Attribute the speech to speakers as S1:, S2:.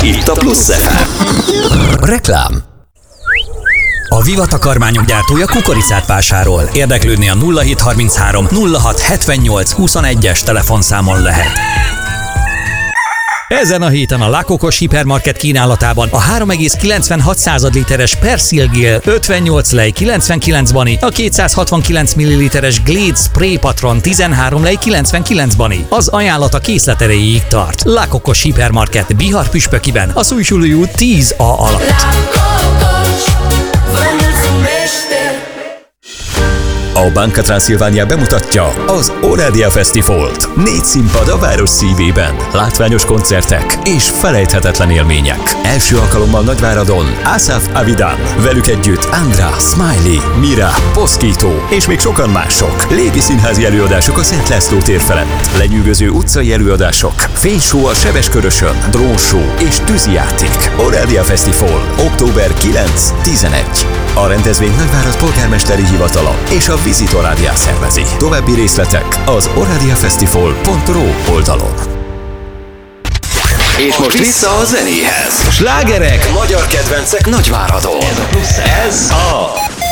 S1: itt a Plusz FM.
S2: Reklám. A Viva takarmányok gyártója kukoricát vásárol. Érdeklődni a 0733 06 78 21-es telefonszámon lehet. Ezen a héten a La Cocos hipermarket kínálatában a 3,96 literes Persil 58 lej 99 bani, a 269 ml-es Glade Spray Patron 13 lej 99 bani. Az ajánlat a készlet erejéig tart. La Cocos hipermarket Bihar Püspökiben, a Szújsulói út 10A alatt.
S1: A Banca Transilvania bemutatja az Oradia Fesztivált. 4 színpad a város szívében, látványos koncertek és felejthetetlen élmények. Első alkalommal Nagyváradon Asaf Avidan, velük együtt Andra, Smiley, Mira, Poszkító és még sokan mások. Légi színházi előadások a Szent László tér felett, lenyűgöző utcai előadások, fényshow a Sebeskörösön, drónshow és tűzijáték. Oradia Fesztivál, október 9-11. A rendezvény Nagyvárad polgármesteri hivatala és a Visitor Area szervezi. További részletek az oradiafestival.ru oldalon. És most vissza a zenéhez. Slágerek, magyar kedvencek Nagyváradon. Ez a